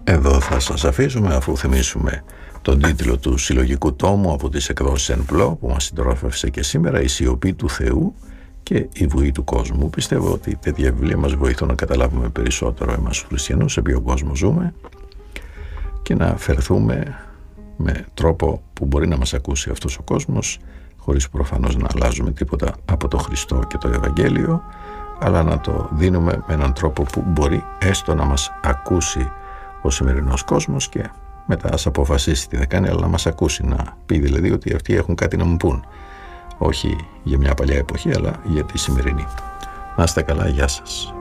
Εδώ θα σας αφήσουμε, αφού θυμίσουμε τον τίτλο του συλλογικού τόμου από τις εκδόσεις Ενπλό που μας συντρόφευσε και σήμερα, «Η σιωπή του Θεού και η βουή του κόσμου». Πιστεύω ότι τέτοια βιβλία μας βοηθούν να καταλάβουμε περισσότερο εμάς τους χριστιανούς σε ποιο κόσμο ζούμε και να φερθούμε με τρόπο που μπορεί να μας ακούσει αυτός ο κόσμος, χωρίς προφανώς να αλλάζουμε τίποτα από το Χριστό και το Ευαγγέλιο, αλλά να το δίνουμε με έναν τρόπο που μπορεί έστω να μας ακούσει ο σημερινός κόσμος και μετά ας αποφασίσει τι θα κάνει, αλλά να μας ακούσει, να πει δηλαδή ότι αυτοί έχουν κάτι να μου πούν, όχι για μια παλιά εποχή αλλά για τη σημερινή. Να είστε καλά, γεια σας.